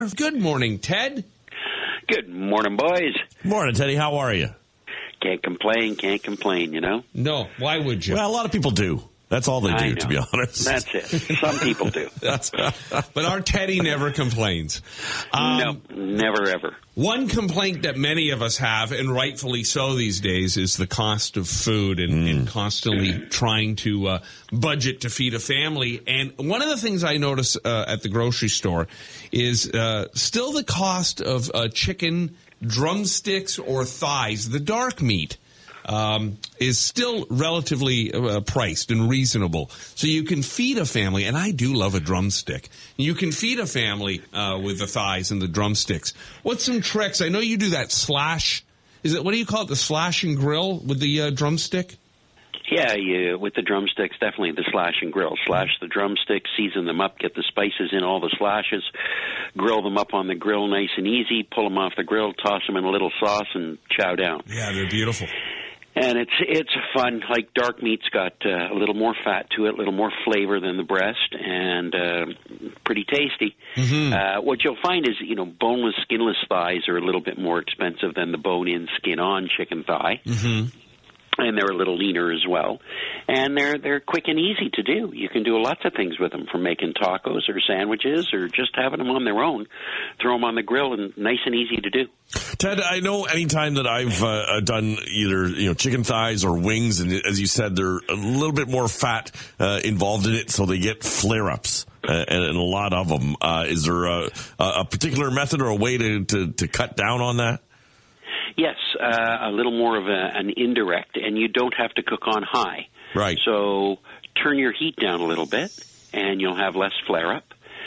Good morning, Ted. Good morning, boys. Morning, Teddy. How are you? Can't complain, you know? No, why would you? Well, a lot of people do. That's all they do, to be honest. That's it. Some people do. But our Teddy never complains. No, never ever. One complaint that many of us have, and rightfully so these days, is the cost of food and constantly trying to budget to feed a family. And one of the things I notice at the grocery store is still the cost of chicken drumsticks or thighs, the dark meat. Is still relatively priced and reasonable. So you can feed a family, and I do love a drumstick. You can feed a family with the thighs and the drumsticks. What's some tricks? I know you do that slash. What do you call it? The slash and grill with the drumstick? Yeah, with the drumsticks, definitely the slash and grill. Slash the drumsticks, season them up, get the spices in all the slashes, grill them up on the grill nice and easy, pull them off the grill, toss them in a little sauce, and chow down. Yeah, they're beautiful. And it's fun. Like dark meat's got a little more fat to it, a little more flavor than the breast, and pretty tasty. Mm-hmm. What you'll find is, boneless, skinless thighs are a little bit more expensive than the bone-in, skin-on chicken thigh. Mm-hmm. And they're a little leaner as well. And they're quick and easy to do. You can do lots of things with them, from making tacos or sandwiches or just having them on their own. Throw them on the grill, and nice and easy to do. Ted, I know anytime that I've done either chicken thighs or wings, and as you said, they're a little bit more fat involved in it, so they get flare-ups. And a lot of them. Is there a particular method or a way to cut down on that? Yes, a little more of an indirect, and you don't have to cook on high. Right. So turn your heat down a little bit, and you'll have less flare-up.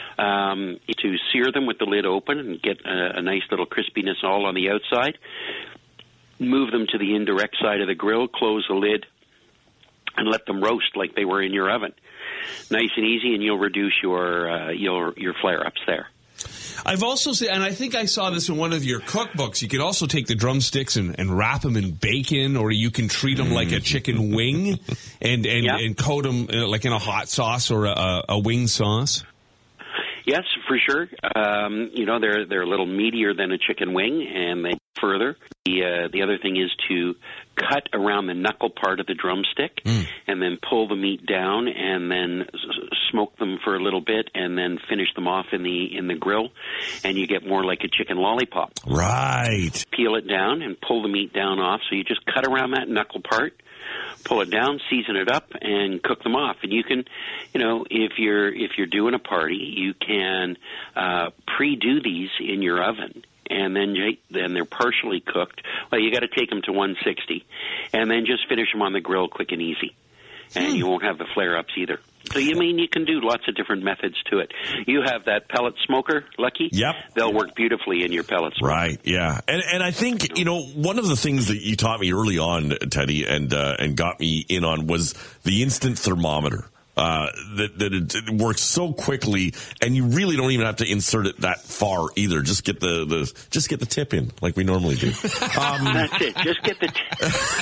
To sear them with the lid open and get a nice little crispiness all on the outside, move them to the indirect side of the grill, close the lid, and let them roast like they were in your oven. Nice and easy, and you'll reduce your flare-ups there. I've also seen, and I think I saw this in one of your cookbooks, you could also take the drumsticks and wrap them in bacon, or you can treat them like a chicken wing and coat them like in a hot sauce or a wing sauce. Yes, for sure. They're a little meatier than a chicken wing, and they further. The other thing is to cut around the knuckle part of the drumstick, and then pull the meat down, and then smoke them for a little bit, and then finish them off in the grill, and you get more like a chicken lollipop. Right. Peel it down and pull the meat down off. So you just cut around that knuckle part, pull it down, season it up, and cook them off. And you can, if you're doing a party, you can pre-do these in your oven. And then they're partially cooked. Well, you got to take them to 160, and then just finish them on the grill quick and easy, and you won't have the flare-ups either. So you can do lots of different methods to it. You have that pellet smoker, Lucky. Yep. They'll work beautifully in your pellet smoker. Right. Yeah. And I think one of the things that you taught me early on, Teddy, and got me in on was the instant thermometer. That it works so quickly, and you really don't even have to insert it that far either. Just get the tip in like we normally do. That's it. Just get the tip.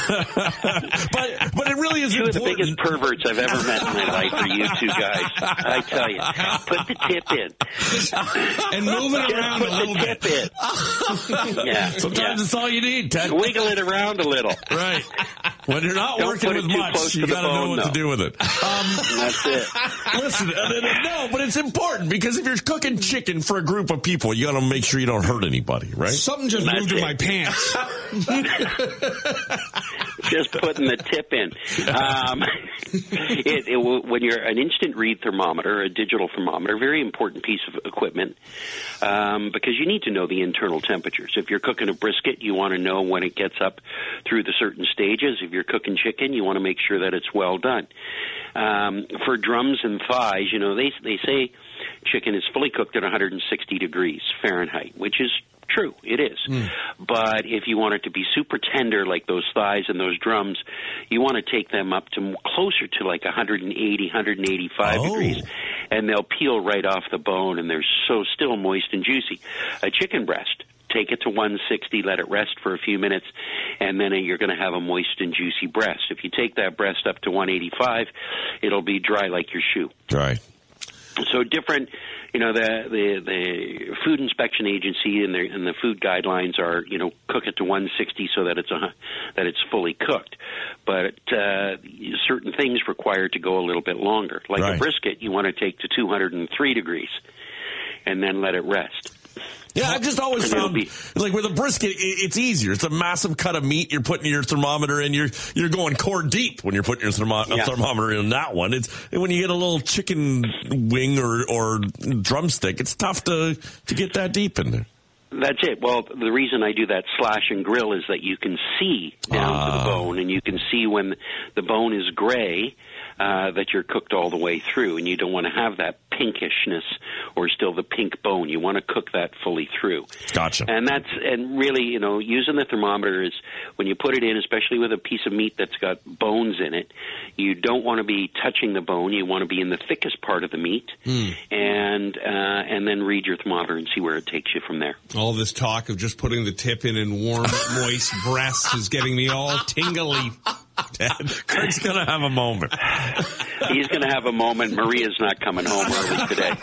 but it really is two important. of the biggest perverts I've ever met in my life are you two guys. I tell you, put the tip in and move it around a little bit. Put the tip in. Yeah. Sometimes it's all you need, Ted. Wiggle it around a little. Right. When you're not Don't working with much, you got to know what to do with it. That's it. Listen, no, but it's important because if you're cooking chicken for a group of people, you got to make sure you don't hurt anybody, right? Something just moved in my pants. Just putting the tip in. When you're an instant read thermometer, a digital thermometer, very important piece of equipment because you need to know the internal temperatures. If you're cooking a brisket, you want to know when it gets up through the certain stages. If you're cooking chicken, you want to make sure that it's well done. For drums and thighs, they say chicken is fully cooked at 160 degrees Fahrenheit, which is true. It is. But if you want it to be super tender like those thighs and those drums, you want to take them up to closer to like 180, 185 degrees, and they'll peel right off the bone, and they're so still moist and juicy. A chicken breast, take it to 160, let it rest for a few minutes, and then you're going to have a moist and juicy breast. If you take that breast up to 185, it'll be dry like your shoe. Right. So different the Food Inspection Agency and the food guidelines are, cook it to 160 so that it's fully cooked. But certain things require to go a little bit longer. Like a brisket, you want to take to 203 degrees and then let it rest. Yeah, I've just always found, like with a brisket, it's easier. It's a massive cut of meat. You're putting your thermometer in. You're going core deep when you're putting your thermometer in that one. It's when you get a little chicken wing or drumstick, it's tough to get that deep in there. That's it. Well, the reason I do that slash and grill is that you can see down to the bone, and you can see when the bone is gray, that you're cooked all the way through, and you don't want to have that pinkishness or still the pink bone. You want to cook that fully through. Gotcha. And really, using the thermometer is when you put it in, especially with a piece of meat that's got bones in it, you don't want to be touching the bone. You want to be in the thickest part of the meat, and then read your thermometer and see where it takes you from there. All this talk of just putting the tip in warm, moist breast is getting me all tingly. Kurt's going to have a moment. He's going to have a moment. Maria's not coming home early today.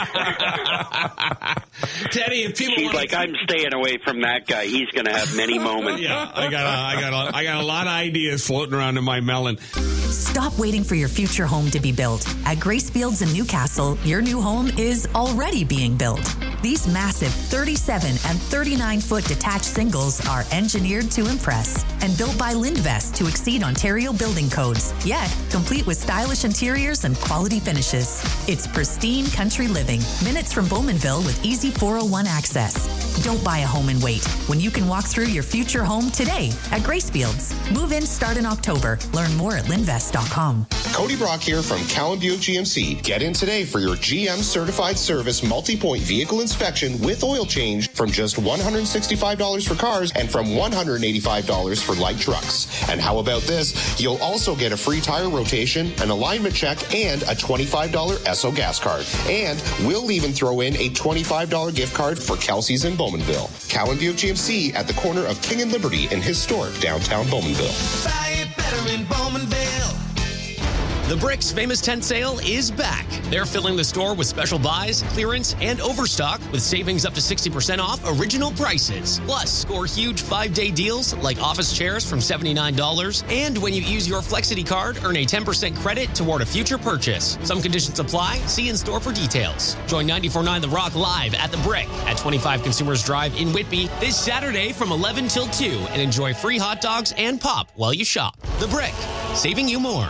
Teddy, if people she's like, I'm staying away from that guy. He's going to have many moments. Yeah, I got a lot of ideas floating around in my melon. Stop waiting for your future home to be built. At Gracefields in Newcastle, your new home is already being built. These massive 37 and 39-foot detached singles are engineered to impress and built by Lindvest to exceed Ontario building codes, yet complete with stylish interiors and quality finishes. It's pristine country living, minutes from Bowmanville with easy 401 access. Don't buy a home and wait when you can walk through your future home today at Gracefields. Move-ins start in October. Learn more at Linvest.com. Cody Brock here from Cowan Buick GMC. Get in today for your GM certified service multi-point vehicle inspection with oil change from just $165 for cars and from $185 for light trucks. And how about this? You'll also get a free tire rotation, an alignment check, and a $25 Esso gas card. And we'll even throw in a $25 gift card for Kelsey's in Bowmanville. Cowan Buick GMC at the corner of King and Liberty in historic downtown Bowmanville. Buy it better in Bowmanville. The Brick's famous tent sale is back. They're filling the store with special buys, clearance, and overstock with savings up to 60% off original prices. Plus, score huge 5-day deals like office chairs from $79. And when you use your Flexity card, earn a 10% credit toward a future purchase. Some conditions apply. See in store for details. Join 94.9 The Rock live at The Brick at 25 Consumers Drive in Whitby this Saturday from 11 till 2 and enjoy free hot dogs and pop while you shop. The Brick, saving you more.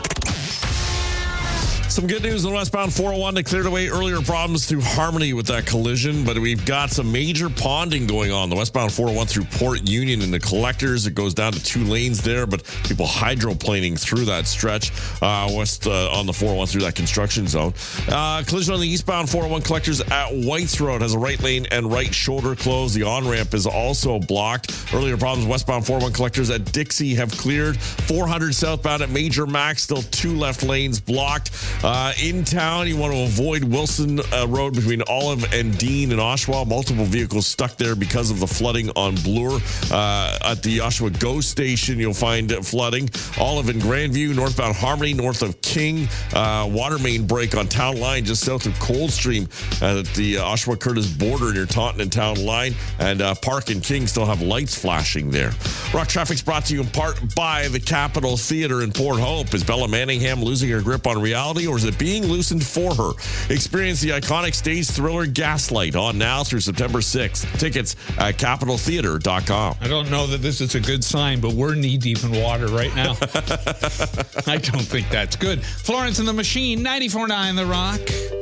Some good news on westbound 401. They cleared away earlier problems through Harmony with that collision, but we've got some major ponding going on. The westbound 401 through Port Union and the collectors. It goes down to 2 lanes there, but people hydroplaning through that stretch west on the 401 through that construction zone. Collision on the eastbound 401 collectors at Whites Road has a right lane and right shoulder closed. The on-ramp is also blocked. Earlier problems westbound 401 collectors at Dixie have cleared. 400 southbound at Major Mac, still 2 left lanes blocked. In town, you want to avoid Wilson Road between Olive and Dean and Oshawa. Multiple vehicles stuck there because of the flooding on Bloor. At the Oshawa GO station, you'll find flooding. Olive and Grandview, northbound Harmony, north of King. Water main break on Town Line just south of Coldstream at the Oshawa Curtis border near Taunton and Town Line. And Park and King still have lights flashing there. Rock Traffic's brought to you in part by the Capitol Theatre in Port Hope. Is Bella Manningham losing her grip on reality, or is it being loosened for her? Experience the iconic stage thriller Gaslight on now through September 6th. Tickets at CapitolTheatre.com. I don't know that this is a good sign, but we're knee-deep in water right now. I don't think that's good. Florence and the Machine, 94.9 The Rock.